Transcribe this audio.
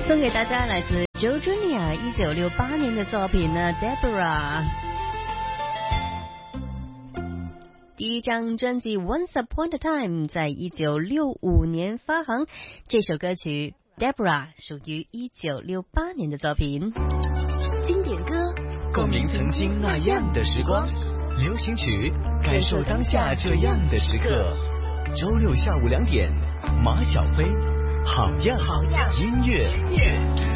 送给大家来自 Joe Jr. 1968年的作品呢 Deborah。 第一张专辑 Once Upon a Time 在1965年发行，这首歌曲 Deborah 属于1968年的作品。经典歌共鸣曾经那样的时光，流行曲感受当下这样的时刻。周六下午2点，马小飞好样音乐。